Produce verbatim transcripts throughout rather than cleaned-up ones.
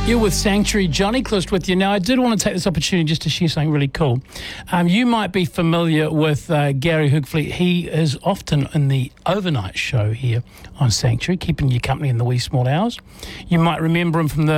You're with Sanctuary, Johnny Clist with you. Now, I did want to take this opportunity just to share something really cool. Um, you might be familiar with uh, Gary Hoogfleet. He is often in the overnight show here on Sanctuary, keeping you company in the wee small hours. You might remember him from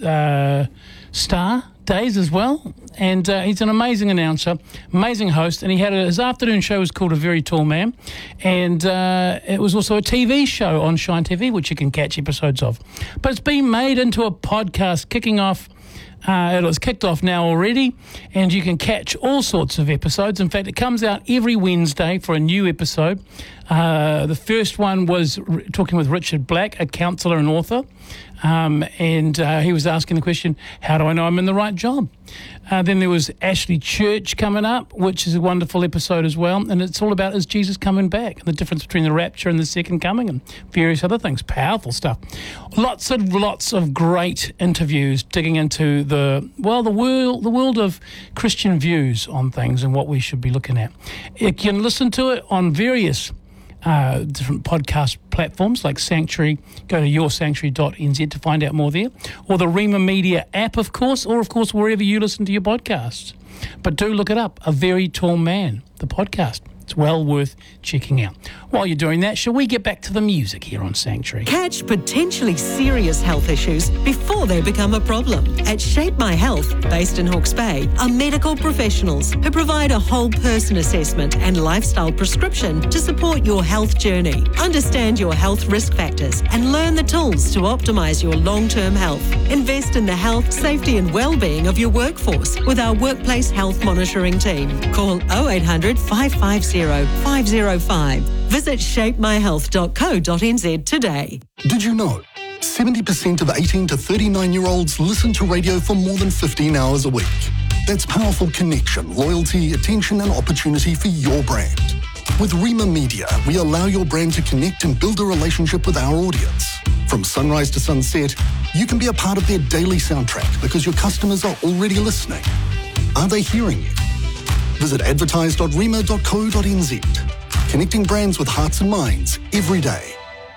the uh, Star days as well, and uh, he's an amazing announcer, amazing host, and he had a, his afternoon show was called A Very Tall Man, and uh, it was also a T V show on Shine T V, which you can catch episodes of. But it's been made into a podcast, kicking off. Uh, it was kicked off now already, and you can catch all sorts of episodes. In fact, it comes out every Wednesday for a new episode. Uh, the first one was r- talking with Richard Black, a counsellor and author, um, and uh, he was asking the question, how do I know I'm in the right job? Uh, then there was Ashley Church coming up, which is a wonderful episode as well, and it's all about, is Jesus coming back, and the difference between the rapture and the second coming, and various other things. Powerful stuff. Lots and lots of great interviews digging into the, well, the world, the world of Christian views on things and what we should be looking at. You can listen to it on various Uh, different podcast platforms like Sanctuary. Go to your sanctuary dot n z to find out more there, or the Rima Media app, of course, or of course wherever you listen to your podcasts. But do look it up, A Very Tall Man, the podcast. It's well worth checking out. While you're doing that, shall we get back to the music here on Sanctuary? Catch potentially serious health issues before they become a problem. At Shape My Health, based in Hawke's Bay, are medical professionals who provide a whole person assessment and lifestyle prescription to support your health journey. Understand your health risk factors and learn the tools to optimise your long-term health. Invest in the health, safety and well-being of your workforce with our workplace health monitoring team. Call oh eight hundred, five five zero, five zero five. Visit shape my health dot co dot n z today. Did you know seventy percent of eighteen to thirty-nine-year-olds listen to radio for more than fifteen hours a week? That's powerful connection, loyalty, attention and opportunity for your brand. With Rima Media, we allow your brand to connect and build a relationship with our audience. From sunrise to sunset, you can be a part of their daily soundtrack because your customers are already listening. Are they hearing you? Visit advertise dot rima dot co dot n z. Connecting brands with hearts and minds every day.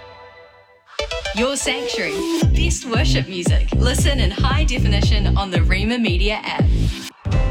Your Sanctuary. Best worship music. Listen in high definition on the Rima Media app.